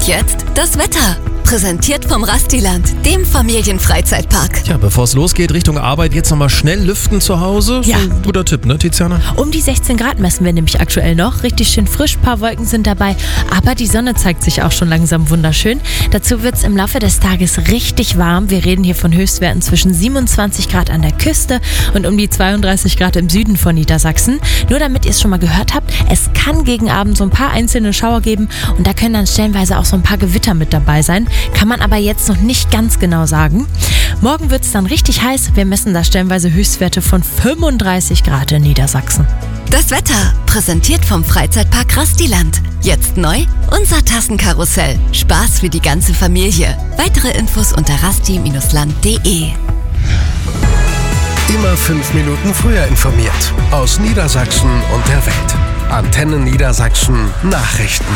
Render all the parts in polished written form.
Und jetzt das Wetter. Präsentiert vom Rastiland, dem Familienfreizeitpark. Tja, bevor es losgeht Richtung Arbeit, jetzt nochmal schnell lüften zu Hause. Ja. So ein guter Tipp, ne, Tiziana? Um die 16 Grad messen wir nämlich aktuell noch. Richtig schön frisch, ein paar Wolken sind dabei. Aber die Sonne zeigt sich auch schon langsam wunderschön. Dazu wird es im Laufe des Tages richtig warm. Wir reden hier von Höchstwerten zwischen 27 Grad an der Küste und um die 32 Grad im Süden von Niedersachsen. Nur damit ihr es schon mal gehört habt, es kann gegen Abend so ein paar einzelne Schauer geben und da können dann stellenweise auch so ein paar Gewitter mit dabei sein. Kann man aber jetzt noch nicht ganz genau sagen. Morgen wird es dann richtig heiß. Wir messen da stellenweise Höchstwerte von 35 Grad in Niedersachsen. Das Wetter, präsentiert vom Freizeitpark Rastiland. Jetzt neu, unser Tassenkarussell. Spaß für die ganze Familie. Weitere Infos unter rasti-land.de. Immer 5 Minuten früher informiert. Aus Niedersachsen und der Welt. Antenne Niedersachsen Nachrichten.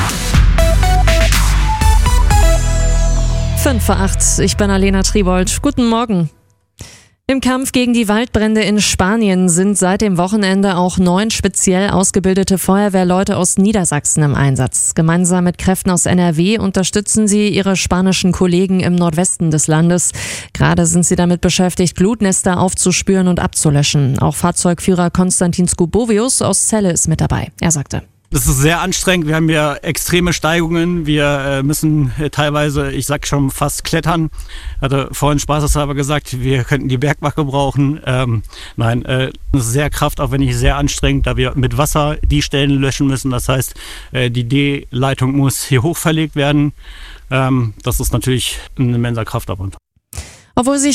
5:08, ich bin Alena Tribold. Guten Morgen. Im Kampf gegen die Waldbrände in Spanien sind seit dem Wochenende auch 9 speziell ausgebildete Feuerwehrleute aus Niedersachsen im Einsatz. Gemeinsam mit Kräften aus NRW unterstützen sie ihre spanischen Kollegen im Nordwesten des Landes. Gerade sind sie damit beschäftigt, Glutnester aufzuspüren und abzulöschen. Auch Fahrzeugführer Konstantin Skubovius aus Celle ist mit dabei. Er sagte: Das ist sehr anstrengend. Wir haben ja extreme Steigungen. Wir müssen teilweise, ich sag schon, fast klettern. Hatte vorhin spaßeshalber gesagt, wir könnten die Bergwache brauchen. Nein, das ist sehr kraftaufwendig, sehr anstrengend, da wir mit Wasser die Stellen löschen müssen. Das heißt, die D-Leitung muss hier hoch verlegt werden. Das ist natürlich ein immenser Kraftaufwand. Obwohl sich